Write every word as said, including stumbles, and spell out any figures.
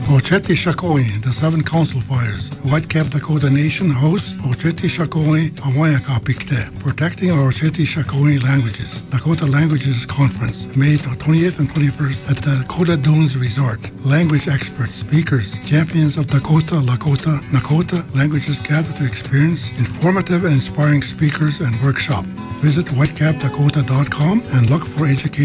Ocheti Shakoi, the Seven Council Fires. Whitecap Dakota Nation hosts Ocheti Shakoi Awayakapikte, protecting our Ocheti Shakoi languages. Dakota Languages Conference, May twentieth and twenty-first at the Dakota Dunes Resort. Language experts, speakers, champions of Dakota, Lakota, Nakota languages gather to experience informative and inspiring speakers and workshop. Visit whitecap dakota dot com and look for education